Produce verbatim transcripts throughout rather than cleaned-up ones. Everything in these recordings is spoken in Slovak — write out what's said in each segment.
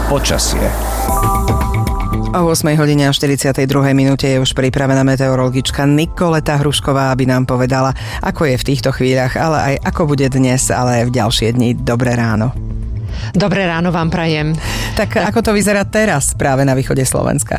Počasie. O ôsmej hodine a štyridsiatej druhej minúte je už pripravená meteorologička Nikoleta Hrušková, aby nám povedala, ako je v týchto chvíľach, ale aj ako bude dnes, ale aj v ďalšie dni. Dobré ráno. Dobré ráno vám prajem. Tak, tak ako to vyzerá teraz práve na východe Slovenska?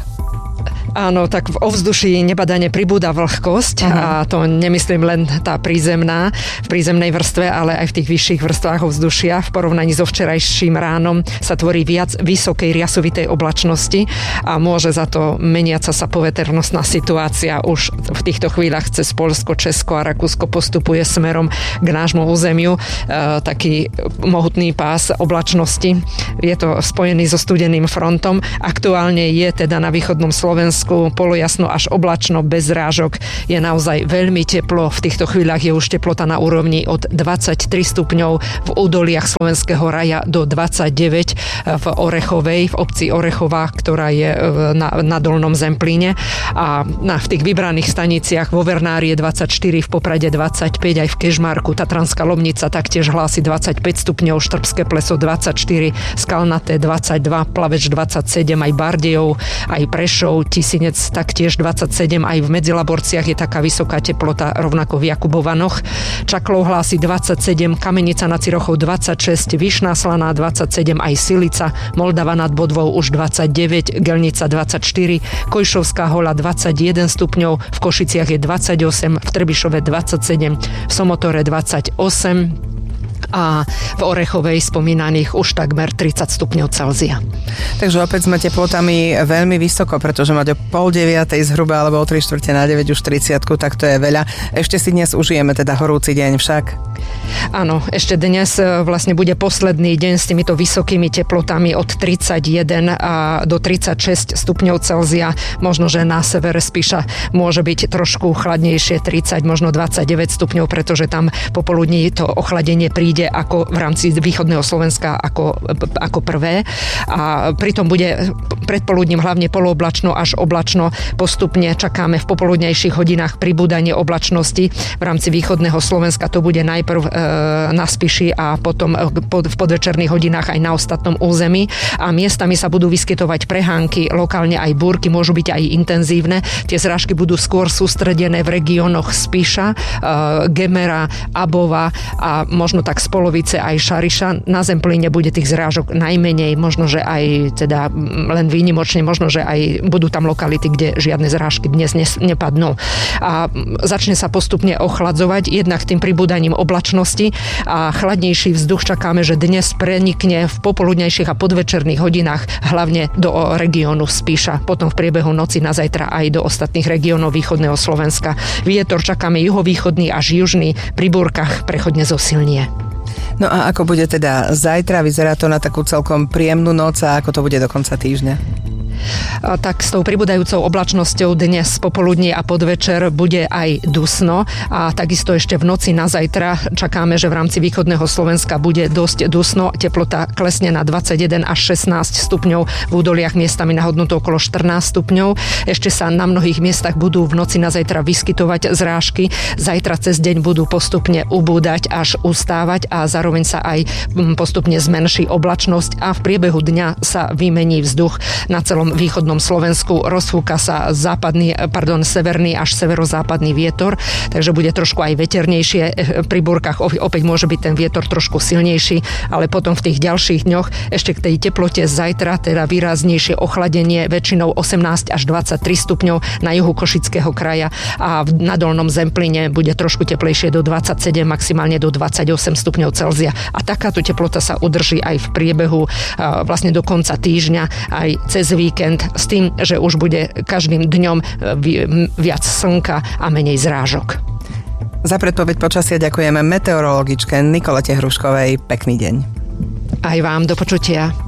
Áno, tak v ovzduší nebadane pribúda vlhkosť. Aha. A to nemyslím len tá prízemná, v prízemnej vrstve, ale aj v tých vyšších vrstvách ovzdušia. V porovnaní so včerajším ránom sa tvorí viac vysokej riasovitej oblačnosti a môže za to meniaca sa poveternostná situácia. Už v týchto chvíľach cez Poľsko, Česko a Rakúsko postupuje smerom k nášmu územiu e, taký mohutný pás oblačnosti. Je to spojený so studeným frontom. Aktuálne je teda na východnom Slovensku polojasno až oblačno, bez zrážok. Je naozaj veľmi teplo. V týchto chvíľach je už teplota na úrovni od dvadsaťtri stupňov v údoliach Slovenského raja do dvadsaťdeväť v Orechovej, v obci Orechová, ktorá je na, na Dolnom Zemplíne. A na, v tých vybraných staniciach vo Vernári je dvadsaťštyri, v Poprade dvadsaťpäť, aj v Kežmarku. Tatranská Lomnica taktiež hlási dvadsaťpäť stupňov, Štrbské Pleso dvadsaťštyri, Skalnaté dvadsaťdva, Plaveč dvadsaťsedem, aj Bardejov, aj Prešov, Tisinec taktiež dvadsaťsedem, aj v Medzilaborciach je taká vysoká teplota, rovnako v Jakubovanoch. Čaklov hlási dvadsaťsedem, Kamenica nad Cirochou dvadsaťšesť, Vyšná Slaná dvadsaťsedem, aj Silica, Moldava nad Bodvou už dvadsaťdeväť, Gelnica dvadsaťštyri, Kojšovská Hola dvadsaťjeden stupňov, v Košiciach je dvadsaťosem, v Trebišove dvadsaťsedem, v Somotore dvadsaťosem a v Orechovej spomínaných už takmer tridsať stupňov Celzia. Takže opäť sme teplotami veľmi vysoko, pretože mať o pol deviatej zhruba alebo o tri štvrte na deväť už tridsiatku, tak to je veľa. Ešte si dnes užijeme teda horúci deň však. Áno, ešte dnes vlastne bude posledný deň s týmito vysokými teplotami od tridsaťjeden a do tridsaťšesť stupňov Celzia. Možno, že na severe Spiša môže byť trošku chladnejšie, tridsať, možno dvadsaťdeväť stupňov, pretože tam popoludní to ochladenie príde ako v rámci východného Slovenska ako, ako prvé. A pritom bude predpoludním hlavne polooblačno až oblačno. Postupne čakáme v popoludnejších hodinách pribúdanie oblačnosti. V rámci východného Slovenska to bude najprv e, na Spiši a potom pod, v podvečerných hodinách aj na ostatnom území. A miestami sa budú vyskytovať prehánky, lokálne aj búrky, môžu byť aj intenzívne. Tie zrážky budú skôr sústredené v regiónoch Spiša, e, Gemera, Abova a možno tak z polovice aj Šariša. Na Zemplíne bude tých zrážok najmenej, možno, že aj teda len výnimočne, možno, že aj budú tam lokality, kde žiadne zrážky dnes nepadnú. A začne sa postupne ochladzovať, jednak tým pribúdaním oblačnosti a chladnejší vzduch čakáme, že dnes prenikne v popoludnejších a podvečerných hodinách hlavne do regiónu Spiša. Potom v priebehu noci na zajtra aj do ostatných regiónov východného Slovenska. Vietor čakáme juhovýchodný až južný, pri búrkach prechodne zosilnie. No a ako bude teda zajtra? Vyzerá to na takú celkom príjemnú noc a ako to bude do konca týždňa? Tak s tou pribúdajúcou oblačnosťou dnes popoludní a podvečer bude aj dusno a takisto ešte v noci na zajtra čakáme, že v rámci východného Slovenska bude dosť dusno. Teplota klesne na dvadsaťjeden až šestnásť stupňov, v údoliach miestami nahodnúto okolo štrnásť stupňov. Ešte sa na mnohých miestach budú v noci na zajtra vyskytovať zrážky. Zajtra cez deň budú postupne ubúdať až ustávať a zároveň sa aj postupne zmenší oblačnosť a v priebehu dňa sa vymení vzduch na celom východnom Slovensku. Rozfúka sa západný, pardon, severný až severozápadný vietor, takže bude trošku aj veternejšie. Pri búrkach opäť môže byť ten vietor trošku silnejší, ale potom v tých ďalších dňoch ešte k tej teplote zajtra, teda výraznejšie ochladenie, väčšinou osemnásť až dvadsaťtri stupňov na juhu Košického kraja a na Dolnom Zemplíne bude trošku teplejšie do dvadsaťsedem, maximálne do dvadsaťosem stupňov Celzia. A takáto teplota sa udrží aj v priebehu vlastne do konca týždňa, aj cez víkend, s tým, že už bude každým dňom viac slnka a menej zrážok. Za predpoveď počasia ďakujeme meteorologičke Nikolete Hruškovej. Pekný deň. Aj vám, do počutia.